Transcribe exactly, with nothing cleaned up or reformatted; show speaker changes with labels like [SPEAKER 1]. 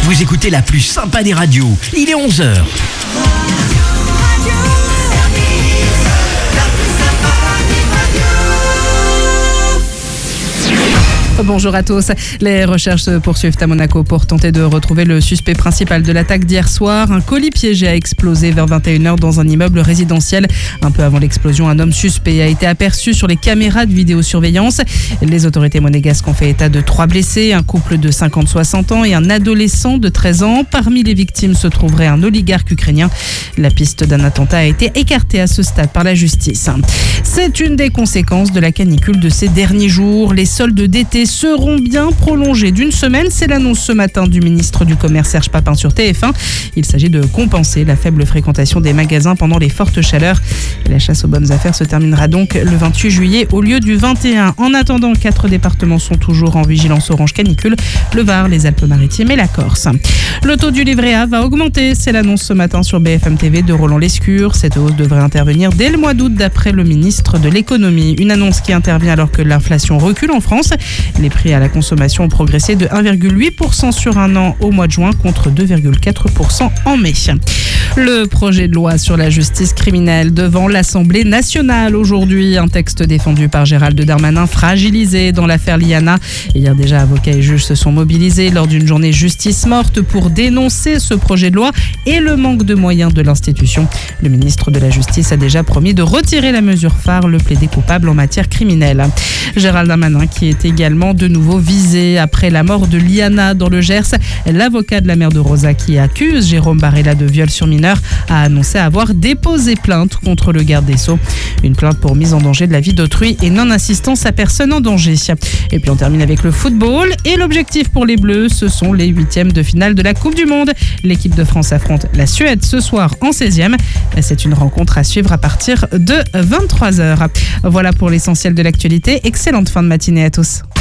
[SPEAKER 1] Vous écoutez la plus sympa des radios. Il est onze heures.
[SPEAKER 2] Bonjour à tous. Les recherches se poursuivent à Monaco pour tenter de retrouver le suspect principal de l'attaque d'hier soir. Un colis piégé a explosé vers vingt et une heures dans un immeuble résidentiel. Un peu avant l'explosion, un homme suspect a été aperçu sur les caméras de vidéosurveillance. Les autorités monégasques ont fait état de trois blessés, un couple de cinquante à soixante ans et un adolescent de treize ans. Parmi les victimes se trouverait un oligarque ukrainien. La piste d'un attentat a été écartée à ce stade par la justice. C'est une des conséquences de la canicule de ces derniers jours. Les soldes d'été seront bien prolongés d'une semaine. C'est l'annonce ce matin du ministre du Commerce Serge Papin sur T F un. Il s'agit de compenser la faible fréquentation des magasins pendant les fortes chaleurs. La chasse aux bonnes affaires se terminera donc le vingt-huit juillet au lieu du vingt et un. En attendant, quatre départements sont toujours en vigilance orange canicule: le Var, les Alpes-Maritimes et la Corse. Le taux du livret A va augmenter. C'est l'annonce ce matin sur B F M T V de Roland Lescure. Cette hausse devrait intervenir dès le mois d'août d'après le ministre de l'économie. Une annonce qui intervient alors que l'inflation recule en France. Les prix à la consommation ont progressé de un virgule huit pour cent sur un an au mois de juin contre deux virgule quatre pour cent en mai. Le projet de loi sur la justice criminelle devant l'Assemblée nationale aujourd'hui. Un texte défendu par Gérald Darmanin fragilisé dans l'affaire Liana. Hier déjà, avocats et juges se sont mobilisés lors d'une journée justice morte pour dénoncer ce projet de loi et le manque de moyens de l'institution. Le ministre de la Justice a déjà promis de retirer la mesure phare, le plaidé coupable en matière criminelle. Gérald Darmanin qui est également de nouveau visé après la mort de Liana dans le Gers. L'avocat de la mère de Rosa qui accuse Jérôme Barella de viol sur mineur a annoncé avoir déposé plainte contre le garde des Sceaux. Une plainte pour mise en danger de la vie d'autrui et non-assistance à personne en danger. Et puis on termine avec le football. Et l'objectif pour les Bleus, ce sont les huitièmes de finale de la Coupe du Monde. L'équipe de France affronte la Suède ce soir en seizième. C'est une rencontre à suivre à partir de vingt-trois heures. Voilà pour l'essentiel de l'actualité. Excellente fin de matinée à tous.